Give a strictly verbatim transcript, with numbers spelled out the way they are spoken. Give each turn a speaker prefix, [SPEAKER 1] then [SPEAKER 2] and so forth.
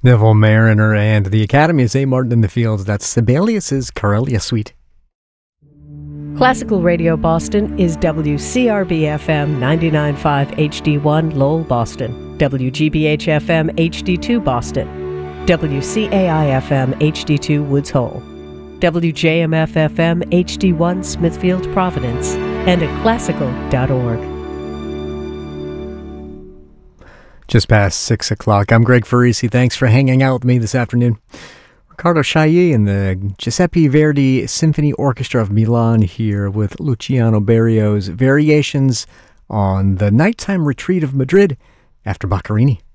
[SPEAKER 1] Neville Mariner and the Academy of Saint Martin in the Fields. That's Sibelius's Corellia Suite.
[SPEAKER 2] Classical Radio Boston is W C R B F M ninety-nine point five H D one Lowell, Boston, W G B H F M H D two Boston, W C A I F M H D two Woods Hole, W J M F F M H D one Smithfield, Providence, and at classical dot org.
[SPEAKER 1] Just past six o'clock. I'm Greg Farisi. Thanks for hanging out with me this afternoon. Riccardo Chailly and the Giuseppe Verdi Symphony Orchestra of Milan here with Luciano Berio's Variations on the Nighttime Retreat of Madrid after Boccherini.